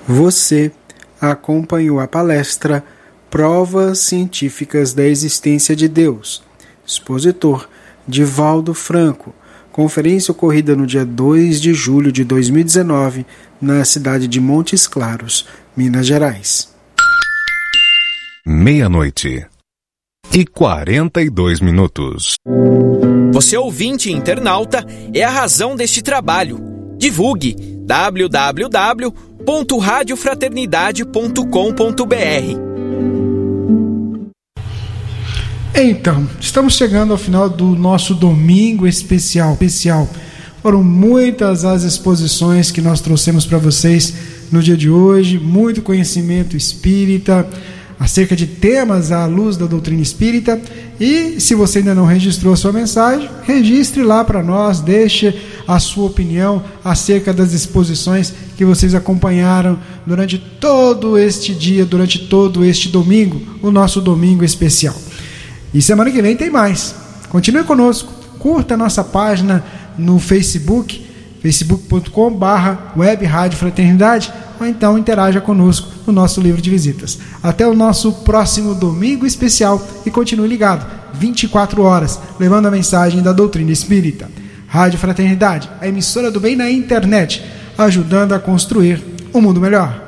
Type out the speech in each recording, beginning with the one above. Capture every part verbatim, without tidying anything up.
Você acompanhou a palestra Provas Científicas da Existência de Deus. Expositor Divaldo Franco. Conferência ocorrida no dia dois de julho de dois mil e dezenove, na cidade de Montes Claros, Minas Gerais. Meia-noite e quarenta e dois minutos. Você ouvinte e internauta é a razão deste trabalho. Divulgue w w w ponto rádio fraternidade ponto com ponto b r. Então, estamos chegando ao final do nosso domingo especial. especial. Foram muitas as exposições que nós trouxemos para vocês no dia de hoje, muito conhecimento espírita, acerca de temas à luz da doutrina espírita. E se você ainda não registrou a sua mensagem, registre lá para nós, deixe a sua opinião acerca das exposições que vocês acompanharam durante todo este dia, durante todo este domingo, o nosso domingo especial. E semana que vem tem mais. Continue conosco, curta a nossa página no Facebook, facebook ponto com barra web rádio fraternidade, ou então interaja conosco no nosso livro de visitas. Até o nosso próximo domingo especial e continue ligado, vinte e quatro horas, levando a mensagem da doutrina espírita. Rádio Fraternidade, a emissora do bem na internet, ajudando a construir um mundo melhor.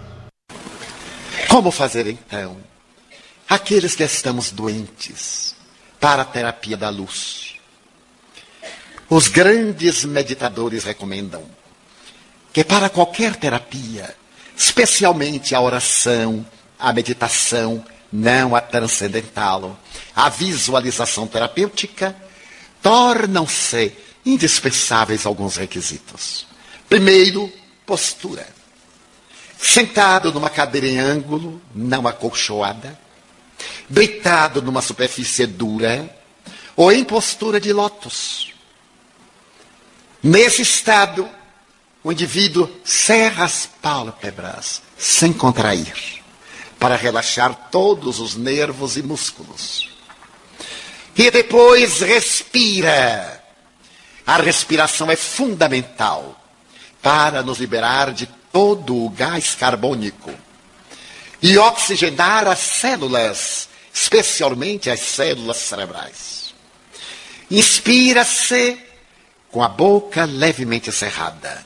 Como fazer então? Aqueles que estamos doentes para a terapia da luz. Os grandes meditadores recomendam que para qualquer terapia, especialmente a oração, a meditação, não a transcendental, a visualização terapêutica, tornam-se indispensáveis alguns requisitos. Primeiro, postura. Sentado numa cadeira em ângulo, não acolchoada, deitado numa superfície dura, ou em postura de lótus. Nesse estado, o indivíduo cerra as pálpebras sem contrair, para relaxar todos os nervos e músculos. E depois respira. A respiração é fundamental para nos liberar de todo o gás carbônico e oxigenar as células, especialmente as células cerebrais. Inspira-se com a boca levemente cerrada,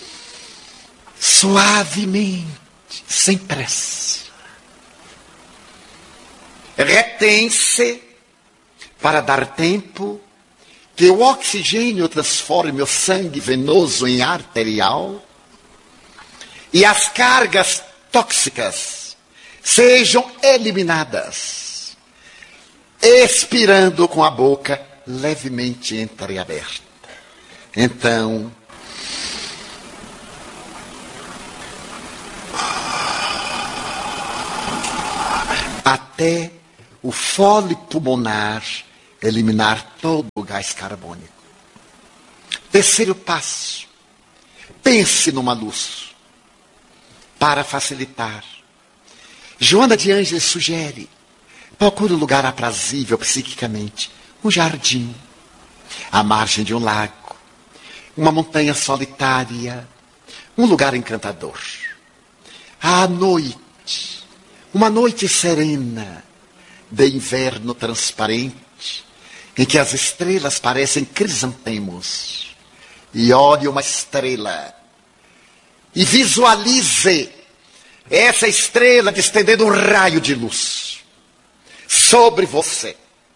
suavemente, sem pressa. Retém-se para dar tempo que o oxigênio transforme o sangue venoso em arterial e as cargas tóxicas sejam eliminadas, expirando com a boca levemente entreaberta. Então, até o fole pulmonar eliminar todo o gás carbônico. Terceiro passo, pense numa luz para facilitar. Joana de Ângeles sugere, procure um lugar aprazível psiquicamente, um jardim, à margem de um lago, uma montanha solitária, um lugar encantador. À noite, uma noite serena, de inverno transparente, em que as estrelas parecem crisantemos. E olhe uma estrela e visualize essa estrela distendendo um raio de luz sobre você.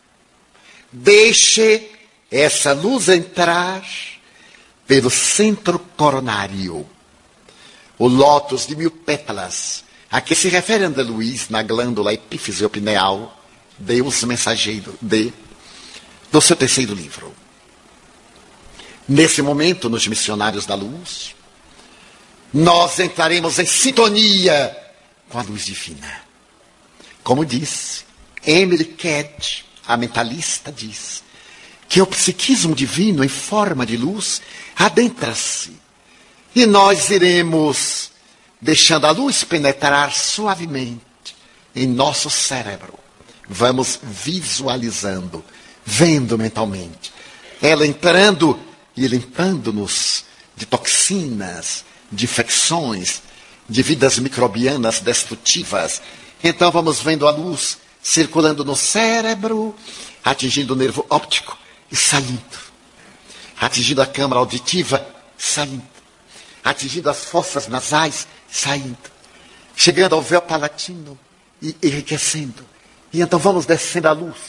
Deixe essa luz entrar pelo centro coronário. O lótus de mil pétalas, a que se refere André Luiz na glândula epífise pineal, Deus mensageiro de, do seu terceiro livro. Nesse momento, nos Missionários da Luz, nós entraremos em sintonia com a luz divina. Como disse Emily Cad, a mentalista, diz que o psiquismo divino em forma de luz adentra-se e nós iremos deixando a luz penetrar suavemente em nosso cérebro. Vamos visualizando, vendo mentalmente, ela entrando e limpando-nos de toxinas, de infecções, de vidas microbianas destrutivas. Então vamos vendo a luz circulando no cérebro, atingindo o nervo óptico e saindo. Atingindo a câmara auditiva, saindo. Atingindo as fossas nasais, saindo. Chegando ao véu palatino e enriquecendo. E então vamos descendo a luz.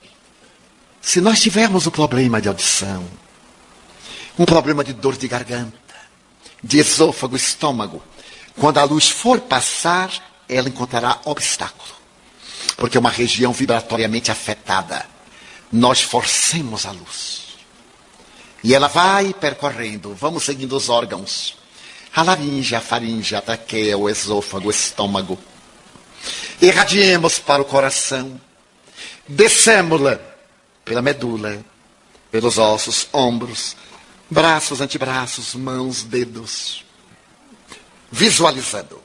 Se nós tivermos um problema de audição, um problema de dor de garganta, de esôfago, estômago, quando a luz for passar, ela encontrará obstáculo. Porque é uma região vibratoriamente afetada. Nós forcemos a luz. E ela vai percorrendo, vamos seguindo os órgãos. A laringe, a faringe, a traqueia, o esôfago, o estômago. Irradiemos para o coração. Descemos-la pela medula, pelos ossos, ombros, braços, antebraços, mãos, dedos. Visualizando.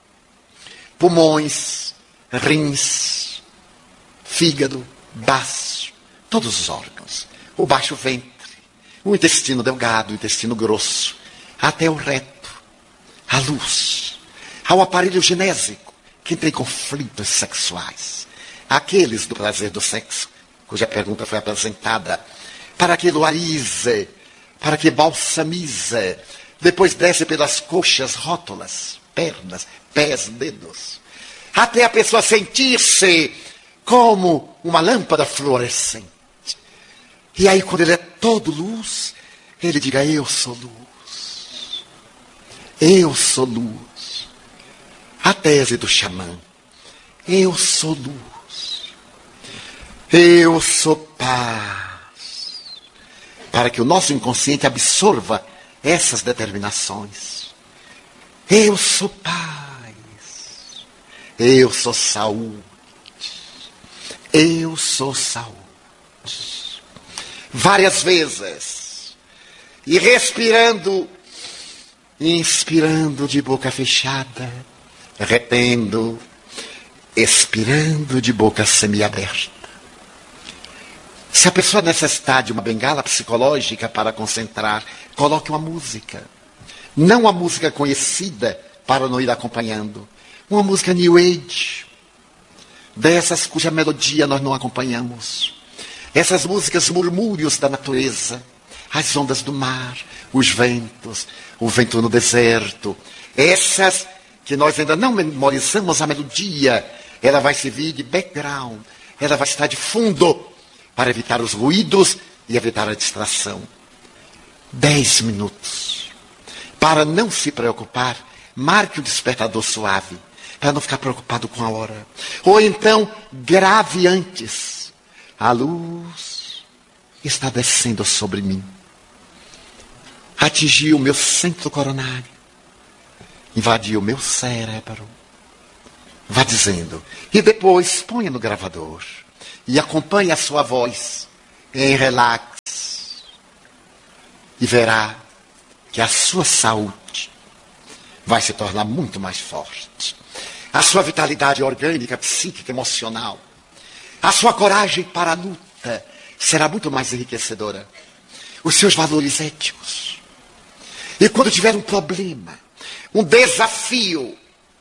Pulmões, rins, fígado, baço, todos os órgãos. O baixo ventre, o intestino delgado, o intestino grosso, até o reto, a luz, ao aparelho genésico, que tem conflitos sexuais. Aqueles do prazer do sexo, cuja pergunta foi apresentada, para que luarize, para que balsamize, depois desce pelas coxas, rótulas, pernas, pés, dedos, até a pessoa sentir-se como uma lâmpada fluorescente. E aí, quando ele é todo luz, ele diga: eu sou luz. Eu sou luz. A tese do xamã. Eu sou luz. Eu sou paz. Para que o nosso inconsciente absorva essas determinações. Eu sou paz. Eu sou saúde. Eu sou saúde. Várias vezes. E respirando, inspirando de boca fechada, retendo, expirando de boca semiaberta. Se a pessoa necessitar de uma bengala psicológica para concentrar, coloque uma música. Não uma música conhecida para não ir acompanhando. Uma música New Age. Dessas cuja melodia nós não acompanhamos. Essas músicas murmúrios da natureza. As ondas do mar, os ventos, o vento no deserto. Essas que nós ainda não memorizamos a melodia. Ela vai servir de background. Ela vai estar de fundo para evitar os ruídos e evitar a distração. Dez minutos. Para não se preocupar, marque o despertador suave, para não ficar preocupado com a hora. Ou então, grave antes. A luz está descendo sobre mim. Atingiu o meu centro coronário. Invadiu o meu cérebro. Vá dizendo. E depois, ponha no gravador. E acompanhe a sua voz em relax. E verá que a sua saúde vai se tornar muito mais forte. A sua vitalidade orgânica, psíquica, emocional. A sua coragem para a luta será muito mais enriquecedora. Os seus valores éticos. E quando tiver um problema, um desafio,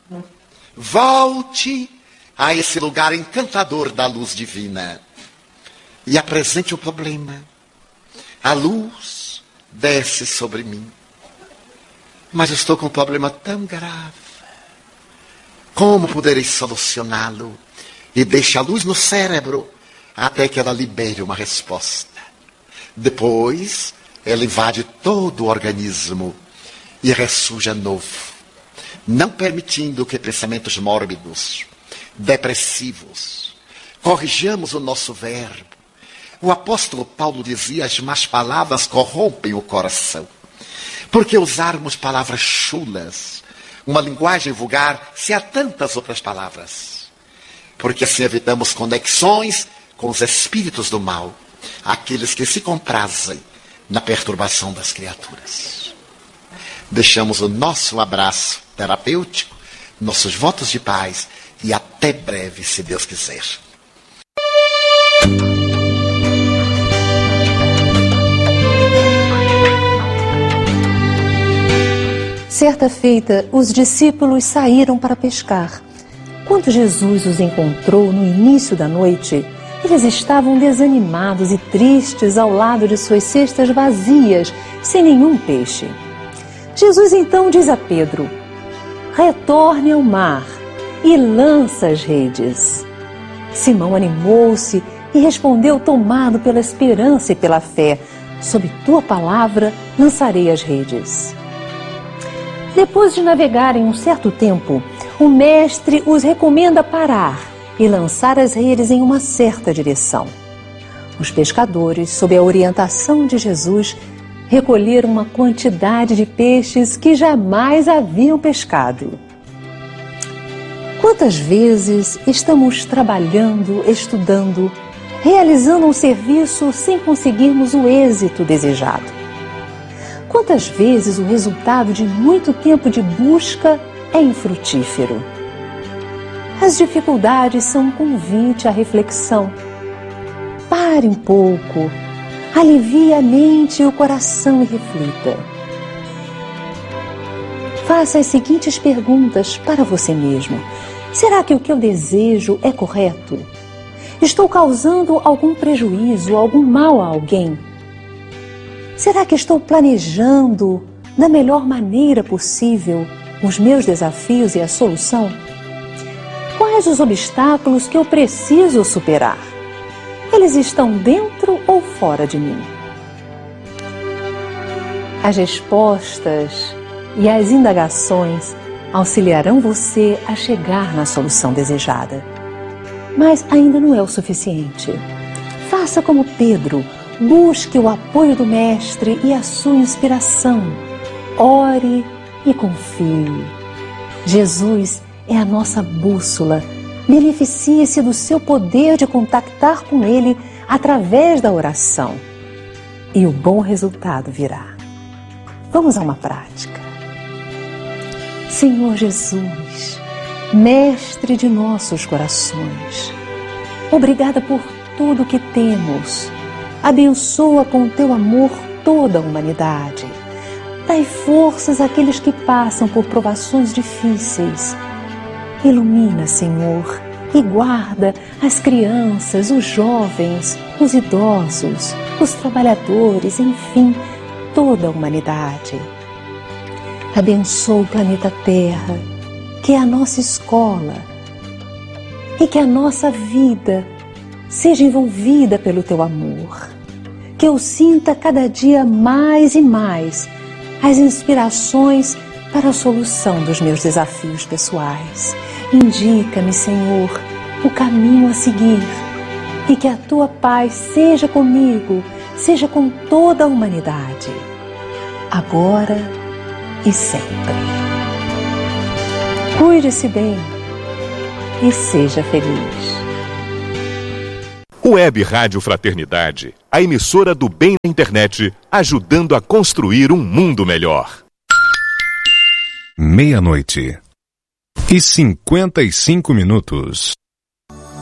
volte a esse lugar encantador da luz divina e apresente o problema. A luz desce sobre mim. Mas eu estou com um problema tão grave. Como poderei solucioná-lo? E deixe a luz no cérebro até que ela libere uma resposta. Depois, ela invade todo o organismo e ressurge novo, não permitindo que pensamentos mórbidos, depressivos, corrijamos o nosso verbo. O apóstolo Paulo dizia: as más palavras corrompem o coração. Por que usarmos palavras chulas, uma linguagem vulgar, se há tantas outras palavras? Porque assim evitamos conexões com os espíritos do mal, aqueles que se comprazem na perturbação das criaturas. Deixamos o nosso abraço terapêutico, nossos votos de paz e até breve, se Deus quiser. Certa feita, os discípulos saíram para pescar. Quando Jesus os encontrou no início da noite, eles estavam desanimados e tristes ao lado de suas cestas vazias, sem nenhum peixe. Jesus então diz a Pedro: retorne ao mar e lança as redes. Simão animou-se e respondeu, tomado pela esperança e pela fé: sob tua palavra lançarei as redes. Depois de navegarem um certo tempo, o mestre os recomenda parar e lançar as redes em uma certa direção. Os pescadores, sob a orientação de Jesus, recolheram uma quantidade de peixes que jamais haviam pescado. Quantas vezes estamos trabalhando, estudando, realizando um serviço sem conseguirmos o êxito desejado? Quantas vezes o resultado de muito tempo de busca é infrutífero? As dificuldades são um convite à reflexão. Pare um pouco, alivie a mente e o coração e reflita. Faça as seguintes perguntas para você mesmo. Será que o que eu desejo é correto? Estou causando algum prejuízo, algum mal a alguém? Será que estou planejando da melhor maneira possível os meus desafios e a solução? Quais os obstáculos que eu preciso superar? Eles estão dentro ou fora de mim? As respostas e as indagações auxiliarão você a chegar na solução desejada. Mas ainda não é o suficiente. Faça como Pedro, busque o apoio do Mestre e a sua inspiração. Ore e confie. Jesus é a nossa bússola. Beneficie-se do seu poder de contactar com Ele através da oração. E o bom resultado virá. Vamos a uma prática. Senhor Jesus, Mestre de nossos corações, obrigada por tudo que temos. Abençoa com o teu amor toda a humanidade. Dai forças àqueles que passam por provações difíceis. Ilumina, Senhor, e guarda as crianças, os jovens, os idosos, os trabalhadores, enfim, toda a humanidade. Abençoa o planeta Terra, que é a nossa escola, e que a nossa vida seja envolvida pelo teu amor. Que eu sinta cada dia mais e mais as inspirações para a solução dos meus desafios pessoais. Indica-me, Senhor, o caminho a seguir e que a tua paz seja comigo, seja com toda a humanidade, agora e sempre. Cuide-se bem e seja feliz. Web Rádio Fraternidade, a emissora do bem na internet, ajudando a construir um mundo melhor. Meia-noite e cinquenta e cinco minutos.